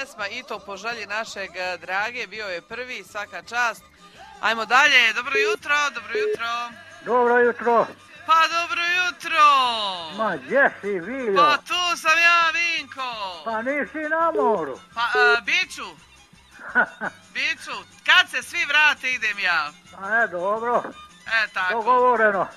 pjesma i to po želji našeg Drage, bio je prvi, svaka čast. Ajmo dalje, dobro jutro, dobro jutro. Dobro jutro. Pa dobro jutro. Ma gdje si bio? Pa tu sam ja, Vinko. Pa nisi na moru. Pa Biću, kad se svi vrate idem ja. A dobro. Tako. Dogovoreno.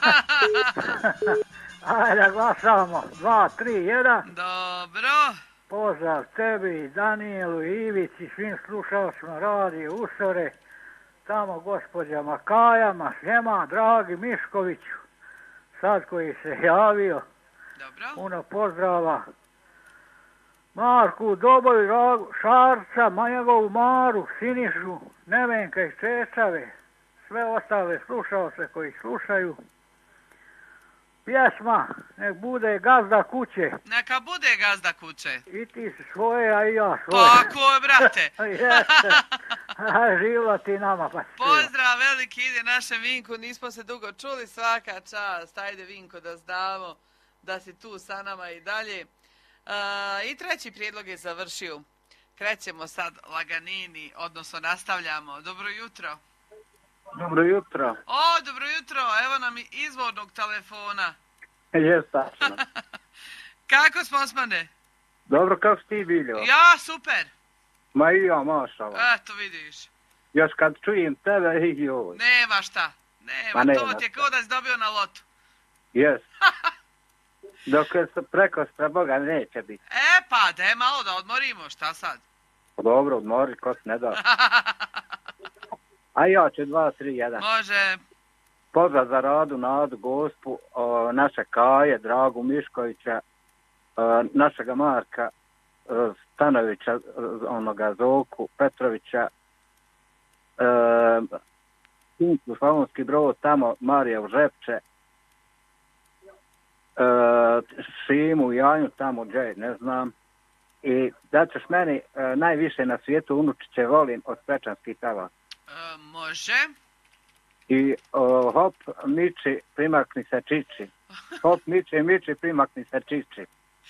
Ajde, glasamo. 2, 3, 1. Dobro. Pozdrav tebi, Danielu, Ivici, svim slušalcima Radio Usore. Tamo gospođa Makajama, svema, Dragi Miškoviću, sad koji se javio. Dobro. Puno pozdrava. Marku, Doboju, Dragu, Šarca, Manjagovu Maru, Sinišu, Nevenka iz Čečave, sve ostale slušalce koji slušaju. Pjesma, nek bude Gazda kuće. Neka bude Gazda kuće. I ti svoje, a i ja svoje. Tako je, brate. Jeste. Živla ti nama pa. Pozdrav veliki ide našem Vinku, nismo se dugo čuli, svaka čast. Ajde Vinko da znamo da si tu sa nama i dalje. I treći prijedlog je završio. Krećemo sad laganini, odnosno nastavljamo. Dobro jutro. Dobro jutro. O, dobro jutro, evo nam i izvornog telefona. Jes, tačno. Kako smo, Osmane? Dobro, kako si ti biljo? Ja, super. Ma i ja, mašala. Eto, vidiš. Još kad čujem tebe, i joj. Nema šta. Nema, to ti je kao da si dobio na lotu. Jes. Dok se preko Boga neće biti. Pa, daj malo da odmorimo, šta sad? Dobro, odmori, ko se ne da. A ja ću 2, 3, 1. Može. Pozdrav za Radu, Nadu, Gospu, naše Kaje, Dragu Miškovića, našega Marka Stanovića, onoga Zoku Petrovića, Sinku Slavonski Brod, tamo Marija u Žepče, Šimu, Janju, tamo gdje, ne znam. I da ćeš meni najviše na svijetu unučiće volim od Pečanskih tava. Može. I hop, miči, primakni se čiči. Hop, miči, primakni se čiči.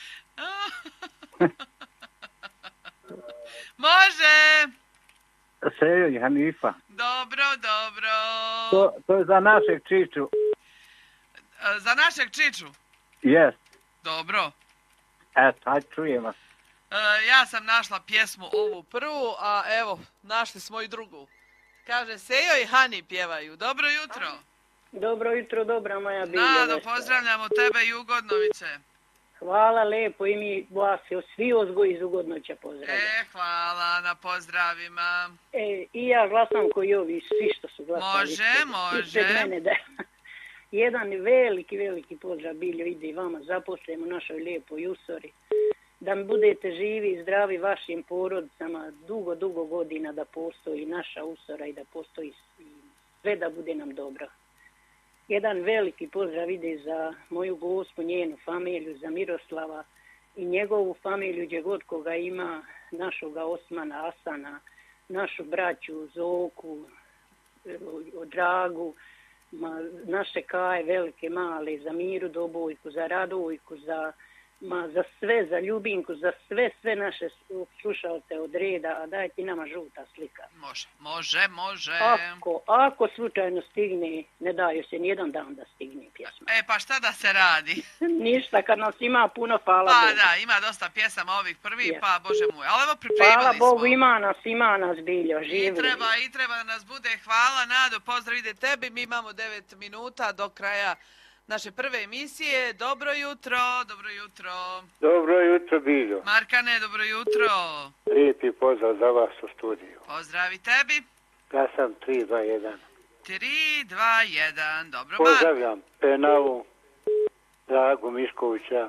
Može. Sejo i Hanifa. Dobro, dobro. To je za našeg Čiču. Za našeg Čiču? Jes. Dobro. Eto, hajde čujem vas. Ja sam našla pjesmu ovu prvu, a evo, našli smo i drugu. Kaže, Sejo i Hani pjevaju. Dobro jutro. Dobro jutro, dobra moja bilja. Nado, pozdravljamo tebe i Ugodnoviće. Hvala lepo i mi vas svi ozgo iz Ugodnoća pozdravljam. Hvala na pozdravima. I ja glasam koji ovi svi što su glasali. Može. Mene da. Jedan veliki pozdrav biljo ide i vama zaposlimo u našoj lijepoj Usori. Da mi budete živi i zdravi vašim porodicama dugo godina da postoji naša Usora i da postoji sve da bude nam dobro. Jedan veliki pozdrav ide za moju gospu, njenu familiju, za Miroslava i njegovu familiju gdje god koga ima, našoga Osmana, Asana, našu braću Zoku, Dragu, naše Kaje, velike, male, za Miru Dobojku, za Radojku, za sve, za Ljubinku, za sve naše slušalce od reda, a daj ti nama žuta slika. Može. Ako slučajno stigne, ne daju se nijedan dan da stigne pjesma. Pa šta da se radi? Ništa, kad nas ima puno, hvala Bogu. Bogu. Da, ima dosta pjesama ovih prvi, pa Bože moj. Ali evo pripremili smo. Hvala Bogu, ima nas biljo, živili. I treba da nas bude. Hvala, Nado, pozdrav ide tebi. Mi imamo 9 minuta do kraja naše prve emisije. Dobro jutro. Dobro jutro, Biljo. Markane, dobro jutro. Lijepi pozdrav za vas u studiju. Pozdravi tebi. Ja sam 3-2-1. 3-2-1, dobro. Pozdravljam Penavu, Dragu Miškovića,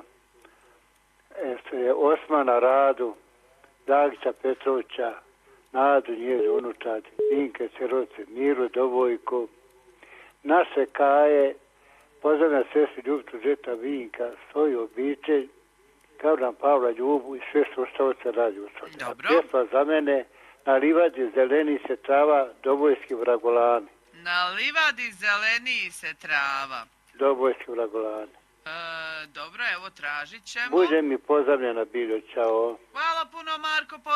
Osmana Radu, Dagića Petrovića, Nadu njenu unučad, Vinke Ceroce, Miru Dobojko, naše Kaje, pozdravljam sestri Ljubicu Žeta Vinka, svoju obitelj, Gavran Pavla Ljubu i sve slušalce Radio Usora. Dobro. Pjesma za mene, na livadi zeleni se trava, Dobojski vragolani. Na livadi zeleni se trava. Dobojski vragolani. Dobro, evo tražit ćemo. Bude mi pozdravljena Biljo, čao. Hvala puno, Marko.